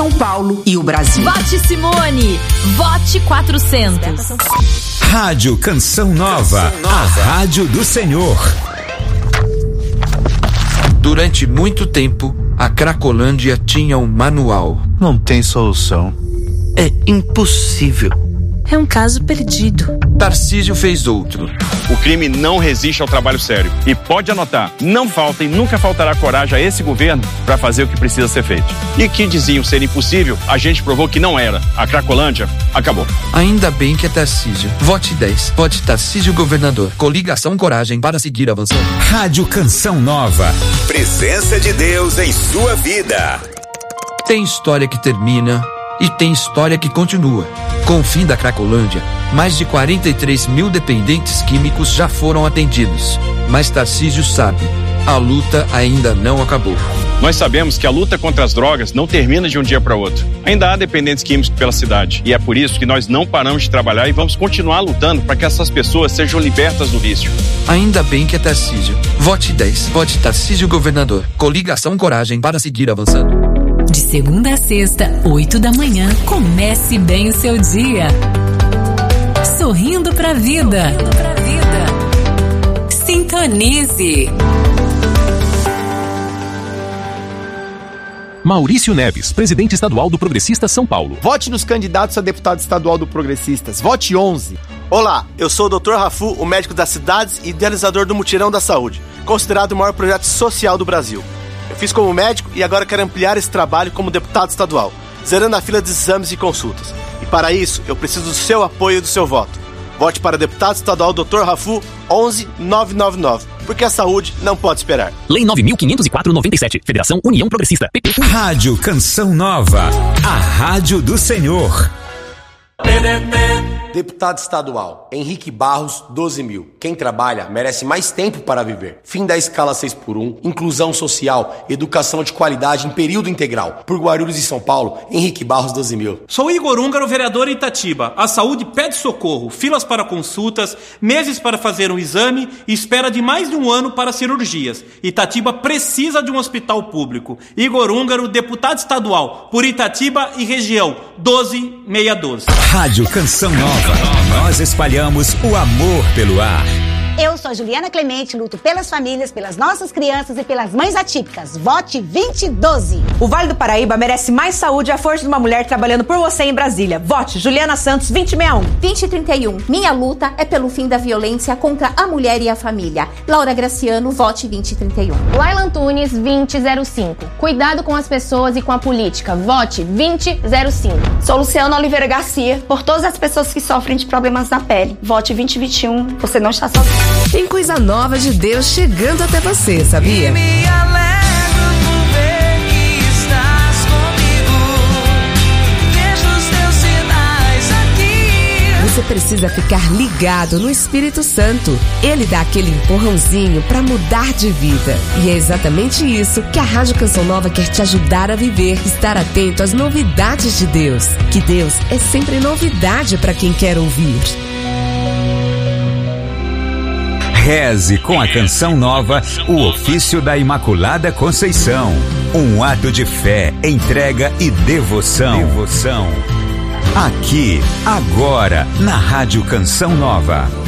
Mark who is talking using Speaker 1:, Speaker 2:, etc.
Speaker 1: São Paulo e o Brasil.
Speaker 2: Vote Simone, vote 400.
Speaker 3: Rádio Canção Nova, a rádio do Senhor.
Speaker 4: Durante muito tempo, a Cracolândia tinha um manual.
Speaker 5: Não tem solução.
Speaker 6: É impossível.
Speaker 7: É um caso perdido.
Speaker 4: Tarcísio fez outro.
Speaker 8: O crime não resiste ao trabalho sério. E pode anotar, não falta e nunca faltará coragem a esse governo para fazer o que precisa ser feito. E que diziam ser impossível, a gente provou que não era. A Cracolândia acabou.
Speaker 4: Ainda bem que é Tarcísio. Vote 10. Vote Tarcísio Governador. Coligação Coragem para seguir avançando.
Speaker 3: Rádio Canção Nova. Presença de Deus em sua vida.
Speaker 4: Tem história que termina e tem história que continua. Com o fim da Cracolândia, mais de 43 mil dependentes químicos já foram atendidos. Mas Tarcísio sabe, a luta ainda não acabou.
Speaker 8: Nós sabemos que a luta contra as drogas não termina de um dia para outro. Ainda há dependentes químicos pela cidade. E é por isso que nós não paramos de trabalhar e vamos continuar lutando para que essas pessoas sejam libertas do vício.
Speaker 4: Ainda bem que é Tarcísio. Vote 10. Vote Tarcísio Governador. Coligação Coragem para seguir avançando.
Speaker 2: De segunda a sexta, 8 da manhã, comece bem o seu dia. Sorrindo pra vida. Sintonize.
Speaker 9: Maurício Neves, presidente estadual do Progressistas São Paulo.
Speaker 10: Vote nos candidatos a deputado estadual do Progressistas. Vote 11. Olá, eu sou o Dr. Rafu, o médico das cidades e idealizador do Mutirão da Saúde, considerado o maior projeto social do Brasil. Eu fiz como médico e agora quero ampliar esse trabalho como deputado estadual, zerando a fila de exames e consultas. E para isso, eu preciso do seu apoio e do seu voto. Vote para deputado estadual Dr. Rafu 11999, porque a saúde não pode esperar.
Speaker 9: Lei 9.504/97, Federação União Progressista, PP.
Speaker 3: Rádio Canção Nova, a rádio do Senhor.
Speaker 11: Deputado estadual, Henrique Barros, 12 mil. Quem trabalha merece mais tempo para viver. Fim da escala 6x1, inclusão social, educação de qualidade em período integral. Por Guarulhos e São Paulo, Henrique Barros, 12 mil.
Speaker 12: Sou Igor Húngaro, vereador em Itatiba. A saúde pede socorro, filas para consultas, meses para fazer um exame e espera de mais de um ano para cirurgias. Itatiba precisa de um hospital público. Igor Húngaro, deputado estadual, por Itatiba e região, 12612.
Speaker 3: Rádio Canção Nova. Nós espalhamos o amor pelo ar.
Speaker 13: Eu sou Juliana Clemente, luto pelas famílias, pelas nossas crianças e pelas mães atípicas. Vote 2012.
Speaker 14: O Vale do Paraíba merece mais saúde e a força de uma mulher trabalhando por você em Brasília. Vote Juliana Santos 2061.
Speaker 15: 2031. Minha luta é pelo fim da violência contra a mulher e a família. Laura Graciano, vote 2031.
Speaker 16: Laila Antunes 2005. Cuidado com as pessoas e com a política. Vote 2005.
Speaker 17: Sou Luciana Oliveira Garcia, por todas as pessoas que sofrem de problemas na pele. Vote 2021. Você não está sozinho.
Speaker 18: Tem coisa nova de Deus chegando até você, sabia?
Speaker 19: E me alegro por ver que estás comigo. Vejo os teus sinais aqui.
Speaker 18: Você precisa ficar ligado no Espírito Santo. Ele dá aquele empurrãozinho para mudar de vida. E é exatamente isso que a Rádio Canção Nova quer te ajudar a viver. Estar atento às novidades de Deus. Que Deus é sempre novidade para quem quer ouvir.
Speaker 3: Reze com a Canção Nova o ofício da Imaculada Conceição. Um ato de fé, entrega e devoção. Aqui, agora, na Rádio Canção Nova.